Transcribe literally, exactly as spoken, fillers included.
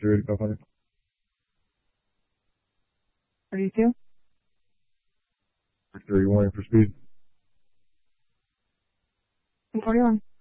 Victor eighty-five hundred. thirty-two? Victor, you wanting for speed? forty-one.